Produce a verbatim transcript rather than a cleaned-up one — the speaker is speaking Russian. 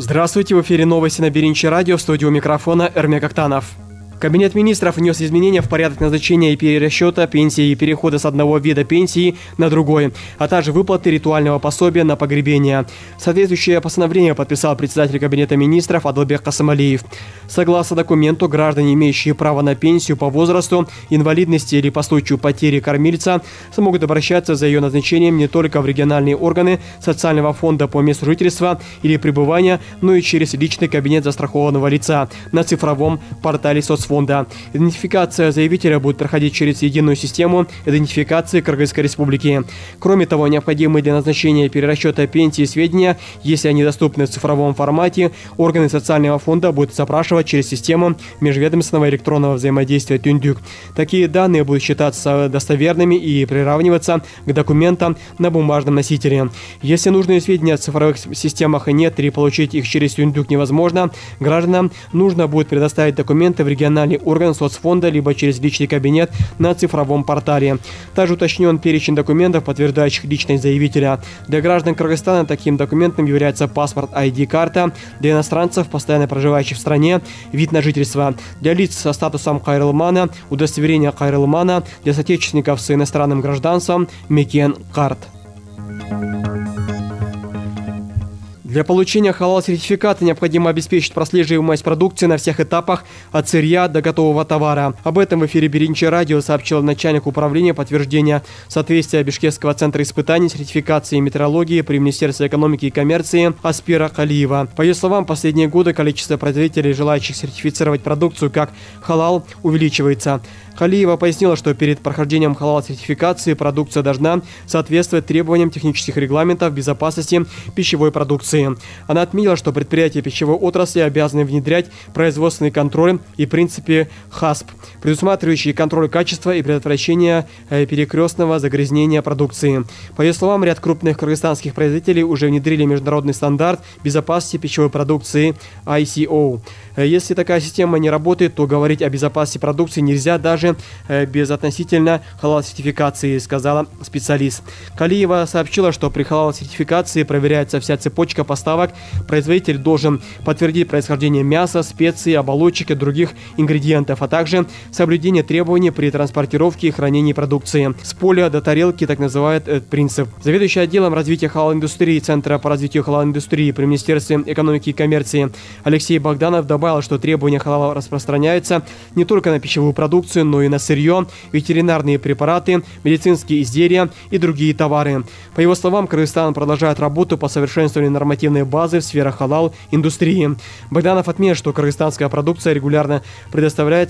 Здравствуйте, в эфире новости на Беринче радио, в студии у микрофона Эрмек Актанов. Кабинет министров внес изменения в порядок назначения и перерасчета пенсии и перехода с одного вида пенсии на другой, а также выплаты ритуального пособия на погребение. Соответствующее постановление подписал председатель Кабинета министров Адылбек Касымалиев. Согласно документу, граждане, имеющие право на пенсию по возрасту, инвалидности или по случаю потери кормильца, смогут обращаться за ее назначением не только в региональные органы социального фонда по месту жительства или пребывания, но и через личный кабинет застрахованного лица на цифровом портале соцфонда. Фонда. Идентификация заявителя будет проходить через единую систему идентификации Кыргызской Республики. Кроме того, необходимые для назначения перерасчета пенсии сведения, если они доступны в цифровом формате, органы социального фонда будут запрашивать через систему межведомственного электронного взаимодействия Түндүк. Такие данные будут считаться достоверными и приравниваться к документам на бумажном носителе. Если нужные сведения в цифровых системах нет или получить их через Түндүк невозможно, гражданам нужно будет предоставить документы в региональный орган соцфонда либо через личный кабинет на цифровом портале. Также уточнен перечень документов, подтверждающих личность заявителя. Для граждан Кыргызстана таким документом является паспорт ай ди-карта, для иностранцев, постоянно проживающих в стране, вид на жительство. Для лиц со статусом кайрылмана, удостоверение кайрылмана, для соотечественников с иностранным гражданством мекен-карт. Для получения халал-сертификата необходимо обеспечить прослеживаемость продукции на всех этапах от сырья до готового товара. Об этом в эфире Беринче радио сообщил начальник управления подтверждения соответствия Бишкекского центра испытаний, сертификации и метрологии при Министерстве экономики и коммерции Аспира Калиева. По ее словам, в последние годы количество производителей, желающих сертифицировать продукцию как халал, увеличивается. Калиева пояснила, что перед прохождением халал-сертификации продукция должна соответствовать требованиям технических регламентов безопасности пищевой продукции. Она отметила, что предприятия пищевой отрасли обязаны внедрять производственный контроль и принципы хасп, предусматривающие контроль качества и предотвращение перекрестного загрязнения продукции. По ее словам, ряд крупных кыргызстанских производителей уже внедрили международный стандарт безопасности пищевой продукции ай си о. Если такая система не работает, то говорить о безопасности продукции нельзя даже без относительно халал-сертификации, сказала специалист. Калиева сообщила, что при халал-сертификации проверяется вся цепочка поставок. Производитель должен подтвердить происхождение мяса, специй, оболочек и других ингредиентов, а также соблюдение требований при транспортировке и хранении продукции. С поля до тарелки, так называют этот принцип. Заведующий отделом развития халал-индустрии Центра по развитию халал-индустрии при Министерстве экономики и коммерции Алексей Богданов добавил, что требования халала распространяются не только на пищевую продукцию, но и на сырье, ветеринарные препараты, медицинские изделия и другие товары. По его словам, Кыргызстан продолжает работу по совершенствованию нормативной базы в сферах халал-индустрии. Богданов отметил, что кыргызстанская продукция регулярно предоставляется